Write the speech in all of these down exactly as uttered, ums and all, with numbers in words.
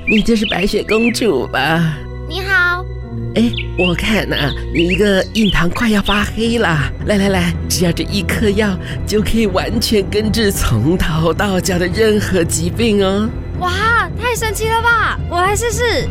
你就是白雪公主吧？ 你好。 哎，我看啊，你一个印堂快要发黑了。来来来，只要这一颗药就可以完全根治从头到脚的任何疾病哦。 哇，太神奇了吧！我来试试。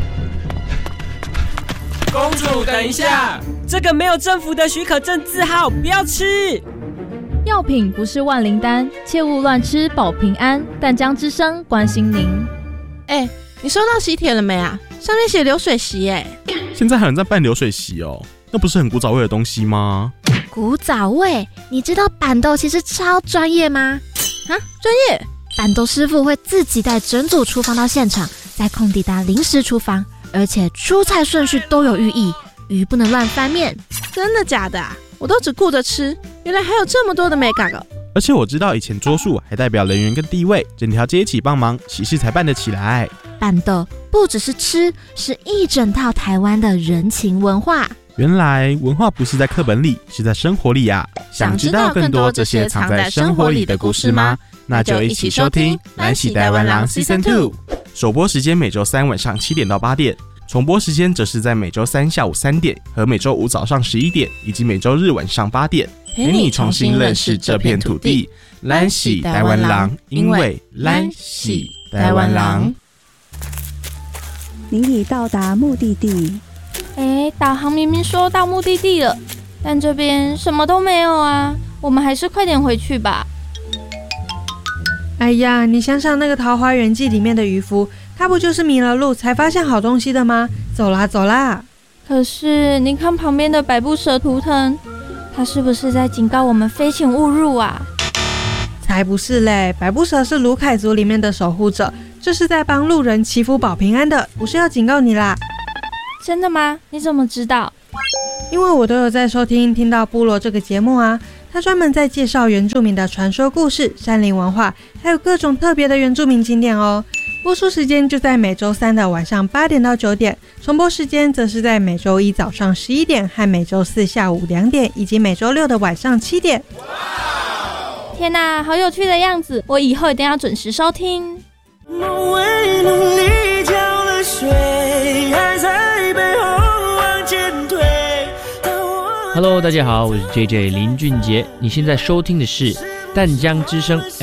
公主，等一下， 这个没有政府的许可证字号，不要吃。 药品不是万灵丹，切勿乱吃保平安。淡江之声关心您。 哎，你收到喜帖了没啊？上面写流水席哎。 现在还有人在办流水席哦，那不是很古早味的东西吗？ 古早味？你知道板豆其实超专业吗？ 啊，专业？ 板豆师傅会自己带整组厨房到现场，在空地搭临时厨房，而且出菜顺序都有寓意，鱼不能乱翻面。 真的假的啊？我都只顾着吃，原来还有这么多的美感哦。 而且我知道以前桌数还代表人员跟地位，整条街一起帮忙，喜事才办得起来。 板豆不只是吃，是一整套台湾的人情文化。 原来文化不是在课本里，是在生活里啊！想知道更多这些藏在生活里的故事吗？那就一起收听《咱是台湾人 Season 二》。首播时间每周三晚上七点到八点，重播时间则是在每周三下午三点和每周五早上十一点，以及每周日晚上八点，陪你重新认识这片土地。咱是台湾人，因为咱是台湾人。 您已到达目的地。 哎，导航明明说到目的地了，但这边什么都没有啊！我们还是快点回去吧。 哎呀，你想想那个《桃花源记》里面的渔夫，他不就是迷了路才发现好东西的吗？走啦走啦！ 可是你看旁边的百步蛇图腾，它是不是在警告我们飞行勿入啊？ 才不是嘞！百步蛇是卢凯族里面的守护者，这是在帮路人祈福保平安的，不是要警告你啦。 真的吗？你怎么知道？ 因为我都有在收听听到部落这个节目啊，他专门在介绍原住民的传说故事、山林文化，还有各种特别的原住民景点哦。播出时间就在每周三的晚上八点到九点，重播时间则是在每周一早上十一点和每周四下午两点，以及每周六的晚上七点。 天哪，好有趣的样子！我以后一定要准时收听。 为了你浇了水，还在背后往前推。Hello， 大家好，我是 J J 林俊杰，你现在收听的是淡江之声